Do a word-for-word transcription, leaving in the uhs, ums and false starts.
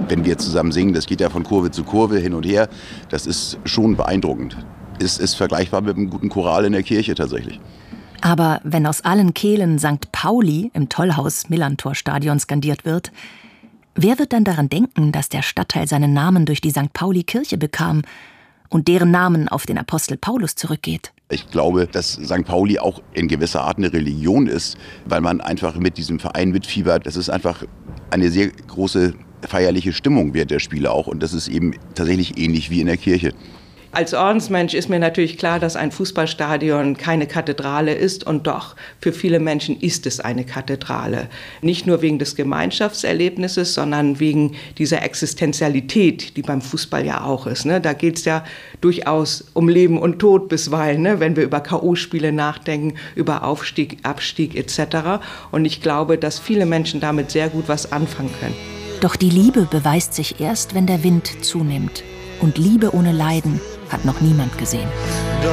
wenn wir zusammen singen, das geht ja von Kurve zu Kurve hin und her, das ist schon beeindruckend. Es ist vergleichbar mit einem guten Choral in der Kirche tatsächlich. Aber wenn aus allen Kehlen Sankt Pauli im Tollhaus-Millantor-Stadion skandiert wird, wer wird dann daran denken, dass der Stadtteil seinen Namen durch die Sankt Pauli-Kirche bekam und deren Namen auf den Apostel Paulus zurückgeht? Ich glaube, dass Sankt Pauli auch in gewisser Art eine Religion ist, weil man einfach mit diesem Verein mitfiebert. Das ist einfach eine sehr große feierliche Stimmung während der Spiele auch. Und das ist eben tatsächlich ähnlich wie in der Kirche. Als Ordensmensch ist mir natürlich klar, dass ein Fußballstadion keine Kathedrale ist, und doch, für viele Menschen ist es eine Kathedrale. Nicht nur wegen des Gemeinschaftserlebnisses, sondern wegen dieser Existenzialität, die beim Fußball ja auch ist. Ne? Da geht es ja durchaus um Leben und Tod bisweilen, ne? Wenn wir über K O-Spiele nachdenken, über Aufstieg, Abstieg et cetera. Und ich glaube, dass viele Menschen damit sehr gut was anfangen können. Doch die Liebe beweist sich erst, wenn der Wind zunimmt. Und Liebe ohne Leiden hat noch niemand gesehen.